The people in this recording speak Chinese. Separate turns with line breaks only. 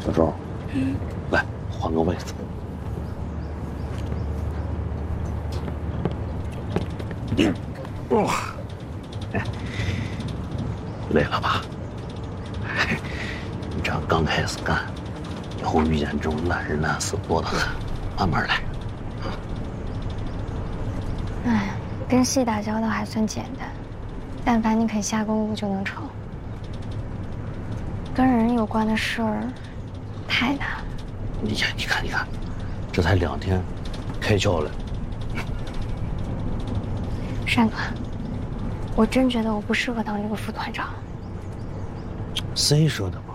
小周，来换个位子。哇，累了吧？你这刚开始干，以后遇见这种烂人烂事多得很，慢慢来。
哎，跟戏打交道还算简单，但凡你肯下功夫就能成。跟人有关的事儿太难了。
你看，这才2天，开窍了。
山哥，我真觉得我不适合当这个副团长。
谁说的嘛？